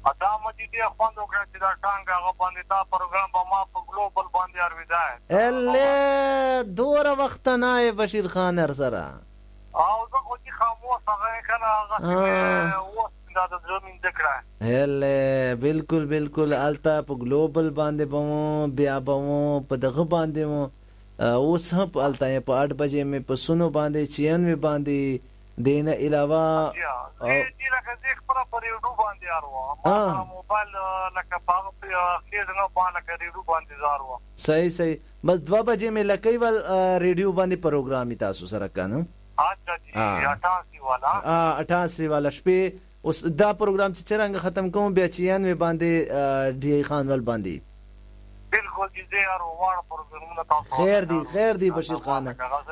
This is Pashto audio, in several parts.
دا مجیدی خوند وکړه چې دا ټانګ هغه باندې دا پروګرام به ما په ګلوبل باندې ارویدا اله دوره وخت نه بشیر خان هر سره او زه خو چې خاموش هغه کنه هغه و دا د زمين ذکر اله بالکل التا په ګلوبل باندې بمو بیا بمو په دغه باندې مو اوس هم التا په 8 بجې مې په سونو باندې 96 باندې دینه علاوه دې لکه دې خبره پر یوټیوب باندې اروا ما موبایل لکه په خېز نه باندې ریډیو باندې زاروا صحیح بس 2 بجې مې لکې ول ریډیو باندې پروګرام تاسو سره کنه اچھا جی 88 والا شپې اوس دا پروګرام چې څنګه ختم کوم بیا 96 باندې ډی خانول باندې بالکل دې اروا پروګرامونه تاسو خیر دی بشیر خان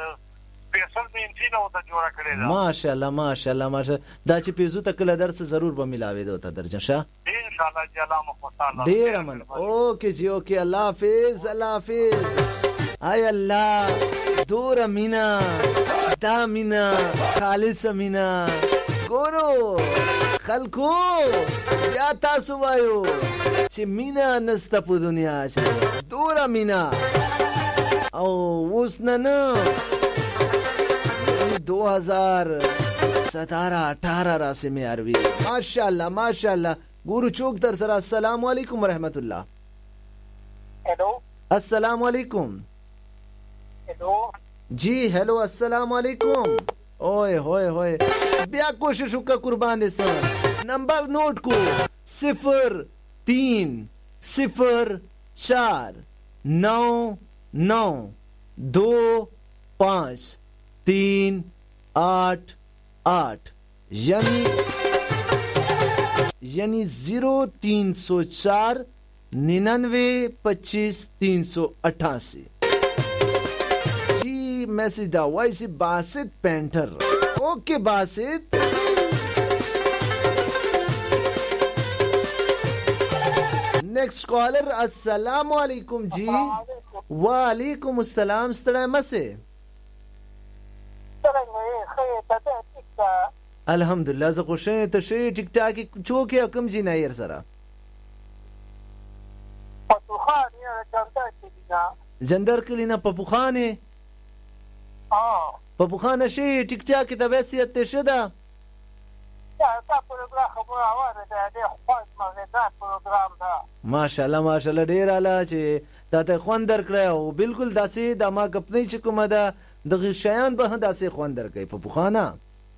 ماشاءالله دا چې پیزو ته کله درس ضرور به ملاوي دوته درجه شه ان شاء الله جلا مخصاله ډیر من اوکے جی اوکے الله حافظ ای الله دور مینا دا مینا خالص مینا ګورو خلکو بیا تاسو وایو چې مینا نسته په دنیا چې دور مینا او اوس نه 2017-18 راسه میں عربی ماشاءاللہ گورو چوک در سرا السلام علیکم ورحمت اللہ ہیلو السلام علیکم ہیلو جی ہیلو السلام علیکم اوئے ہوئے بیا کوشش کا قربان دے سن نمبر نوٹ کو 0304992538 یعنی 0304 9925 جی میسج دا وائسی باسط پینٹر اوکے باسط نیکسٹ کالر السلام علیکم جی وعلیکم السلام ستړی مسه الحمدلله زه خوشاله ته شي ټیک ټاک چوکي کم جی نه ير سره جندر کلی نه پپوخانه پپوخانه شي ټیک ټاک ته وصیت ته شدا ماشاءالله ډیر اعلی چې تاسو خوان درکړی او بالکل داسې د ما کپنی چې کومه ده دغه شیان به داسې خوان درکې په پوخانه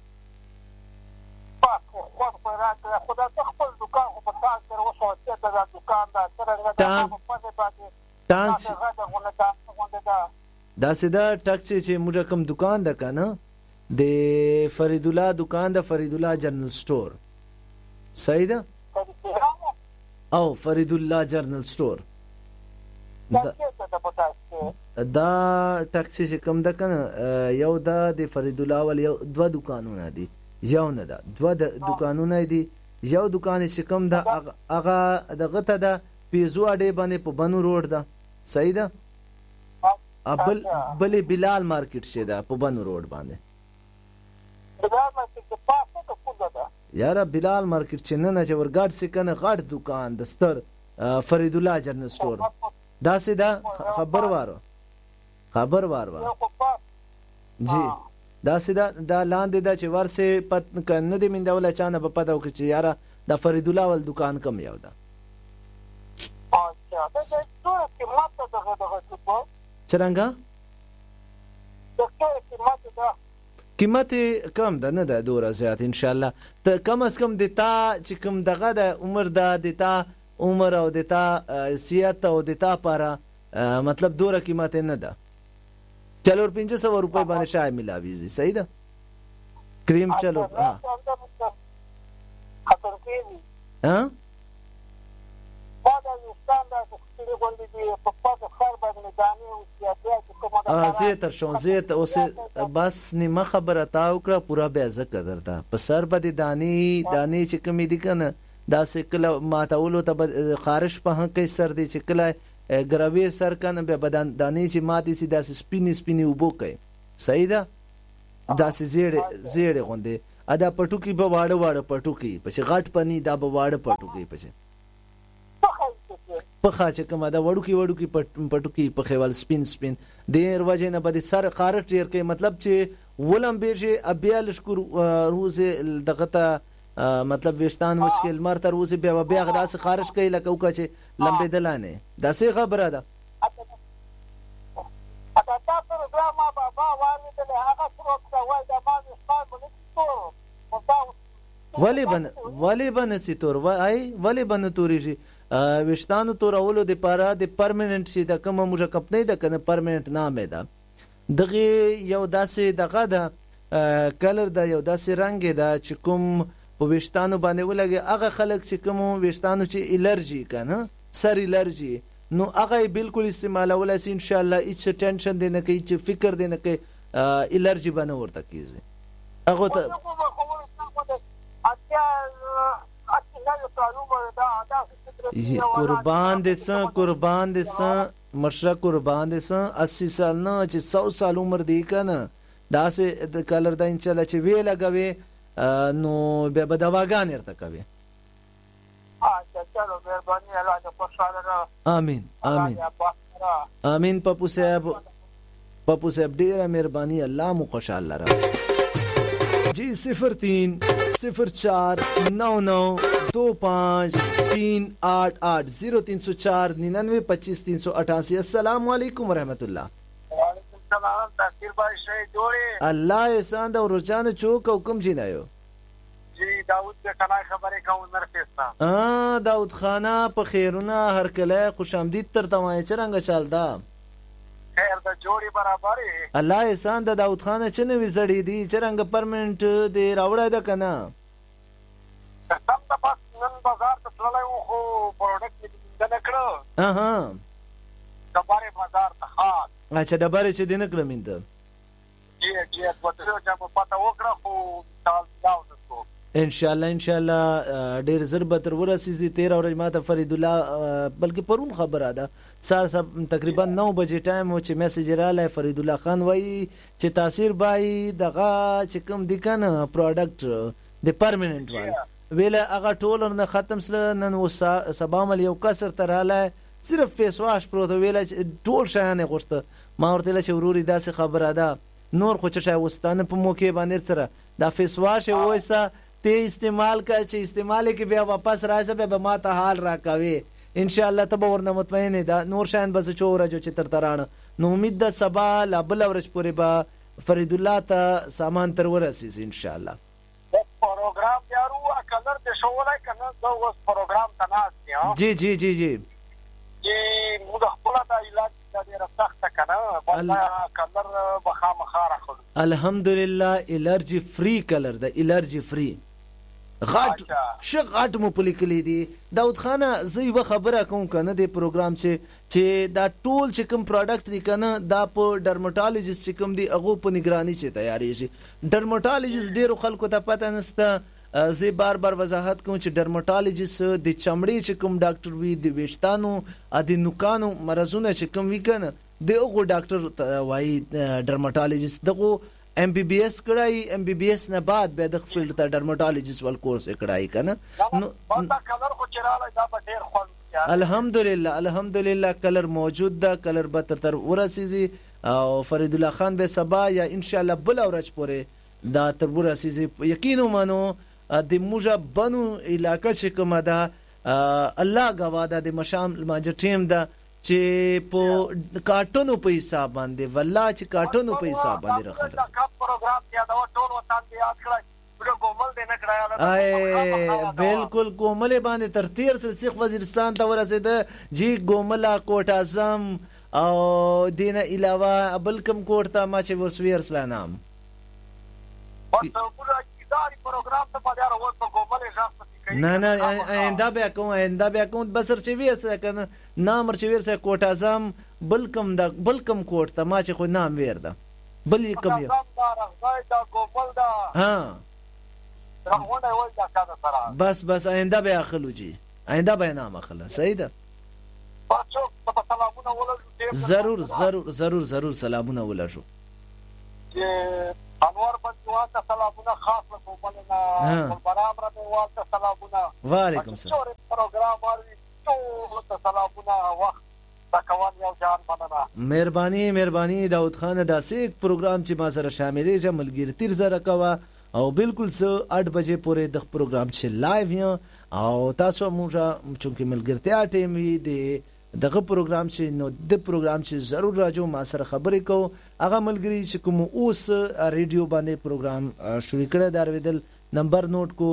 داسې دا ټاکسي چې موږ کوم دکان ده کنه د فرید الله دکان ده فرید الله جنرال سٹور صحیح ده او فرید الله جنرال سٹور دا ټاکسي چې کوم ده کنه یو دا د فرید الله ول یو دوا دکانونه دي یو نه ده دوا دکانونه دي یو دکان چې کوم ده هغه دغه ته ده پیزو اډې باندې په بنو روډ ده صحیح ده بل بلال مارکیټ شه ده په بنو روډ باندې یاره بلال مارکیټ چې نه چې ورګاډ سي کنه غاټ دکان د ستر فرید الله جنرال سٹور دا سي دا خبر واره جی دا سي دا لاندې دا چې ورسه پت کنه دې من دوله چانه په پداو کې چې یاره دا فرید الله ول دکان کم یو ده اچھا دا څه قیمت ده چرنګا قیمت کم ده نه ده دوره زیات ان شاء الله ته کم از کم دتا چې کم دغه د عمر ده دتا عمر او دتا سیات او دتا پر مطلب دوره قیمت نه ده چلو 500 روپے باندې شای ملاوي زی صحیح ده کریم چلو ها زیتر شون زیت اوس بس نیمه خبره تا وکړه پورا بیازه قدر تا په سر باندې دانی چې کمی دي کنه دا سکله ماتولو ته خارش په کې سر دی چې کله ګراوی سر کنه به بدن دانی چې ماتي سي داس سپینی وبو کوي صحیح ده داس زیړه غوندې ادا پټوکی به واړه پټوکی پچې غټ پنی دا به واړه پټوکی پچې پخا چې کومه دا وړوکی پټوکی په خیوال سپین دیر وجه نه بده سر خارټ ډیر کوي مطلب چې ولم بیجه ابیا لشکر روزه دغه مطلب وشتان مشکل مر تر روزه بیا غداس خارج کوي لکه وکړه چې لمبه دلانه دا څه خبره ده اته تاسو ما بابا والد له هغه څوک دا وای دا ما اسلام نه ولی بن سیتور ولی بن توري شي وشتانو تورولو د پاره د پرمننت شي د کومه موږ کپنې د کنه پرمننت نامه ده دغه یو داسې دغه ده کلر ده یو داسې رنگ ده چې کوم په وشتانو باندې ولګي هغه خلک چې کوم وشتانو چې الرجی کنه سر الرجی نو هغه بالکل استعمالول شي ان شاء الله هیڅ ټینشن دی نه کوي چې فکر دی نه کوي الرجی باندې ورته کیږي هغه ته قربان دې سن مشره قربان دې سن 80 سال نه چې 100 سال عمر دی کنه دا سه د کلر دا ان شاء الله چې وی لګوي نو به دواګان ورته کوي امين پپو صاحب ډیره مهرباني الله مو خوشاله را جی 0304992538 0304992538 السلام علیکم ورحمت الله وعلیکم السلام تاثیر بھائی شے جوڑے الله احسان دا ورجان چوک حکم جنایو جی داؤد کے کنا خبریں کا عمر پیستا داؤد خانہ په خیرونه هر کله خوش آمدید تر تمای چرنګ چالدا خیر د جوړي برابر الله احسان د داؤد خان چنه وسړی دی چرنګ پرمننت دی راوړا د کنه سم د پاس نن بازار ته تللی وو خو پروډکټ دې نه کړو دبره بازار ته خاص اچھا دبره چې دې نه کړم انده جی وته چې په پتا وکړه خو تاسو داو ان شاء الله ډیر زربه تر ورسېږي 13 ورځې ماته فرید الله بلکې پرون خبره ده سار تقریبا 9 بجې ټایم چې میسج رااله فرید الله خان وایي چې تاثیر بای دغه چې کوم دي کنه پروډکټ د پرمننت ویله هغه ټول نه ختم سره نن سبا مل یو کسر تر رااله صرف فیس واش پروت ویله ټول شانه غوښته ما ورته له شوروري داسې خبره ده نور خو چې وستانه په موکه باندې سره دا فیس واش وایسا ته استعمال کا چې استعمال کې بیا واپس راځه به ما ته حال راکاوي ان شاء الله ته ورنه مطمئن ده نور شاین بس چور جو چې تر ترانه نو امید ده سبا لا بل ورځ پورې با فرید الله ته سامان تر ورسېږي ان شاء الله پروګرام یارو کلر د شوولای کنه دا اوس پروګرام تناس دی جی موږ خپل د علاج د رسخت کنه والله کلر بخامخاره خو الحمدلله الرجی فری کلر ده الرجی فری غټ شغټ مو پلیکلی دي داود خانه زه یو خبره کوم کنه د پروګرام چې دا ټول چې کوم پروډکټ دي کنه دا په ډرمټالوجیست چې کوم دي هغه په نگرانی چې تیاری شي ډرمټالوجیست ډیرو خلکو ته پته نسته زه بار وضاحت کوم چې ډرمټالوجیست د چمړې چې کوم ډاکټر وي د ویشتانو د نوکانو مرزونه چې کوم وی کنه دغه ډاکټر وایي ډرمټالوجیست دغه ام بی بی ایس کړای ام بی بی ایس نه بعد به د فیلډ ته ډرمټالوجیست ول کورس کړای کنه نو دا کلر خو چراله دا به ډیر خوند الحمدلله کلر موجود ده کلر به تر ورسېږي او فرید الله خان به سبا یا ان شاء الله بل ورځ پورې دا تر ورسېږي یقین ومنو د موجه بنو علاقه چې کومه ده الله غواده د مشام ماجه ټیم ده چې په کارټونو په حساب باندې والله چې کارټونو په حساب باندې راخره دا پروګرام دی دا ټول وطن دی یاد کړئ کومل دې نه کړای بالکل کومل باندې تر 13 سیخ وزیرستان ته ورسېده جی ګوملا کوټ اعظم او دینه علاوه بلکم کوټ ته ما چې وسویر سلام پروګرام ته پاره ورو په کومل ځخ نه آینده بیا کوم بسر چې ویسه کنه نام چې ویسه کوټ اعظم بلکم کوټ ته ما چې خو نام ویر ده بل کوم یو ها بس آینده بیا اخلو جی آینده بیا نام اخلا صحیح ده ضرور سلامونه ولشو انور بندوان ته سلامونه خاص له کوملنا ګلبرام ربوال ته سلامونه وعلیکم السلام پروګرام واري ټول ته سلامونه وخت تکوان یو جان مننه مهرباني داود خان داسې پروګرام چې ما سره شاملې چې ملګرتیر زره کوا او بالکل سه 8 بجې پورې د پروګرام چې لایو یا او تاسو موږ چونکې ملګرتیا ټیم وي د دغه پروګرام چې نو د پروګرام چې ضرور راځو ما سره خبرې کو هغه ملګری چې کوم اوس ریډیو باندې پروګرام شروع کړه دا ورېدل نمبر نوٹ کو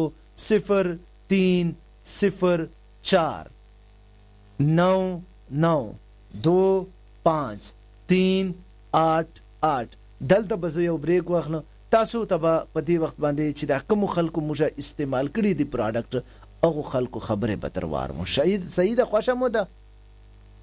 0304992538 دلته به یو بریک واخلم تاسو ته په دې وخت باندې چې دا کوم خلکو موږ استعمال کړي دي پروډکټ او خلکو خبره به تر وار مو صحیح ده خوښه مو ده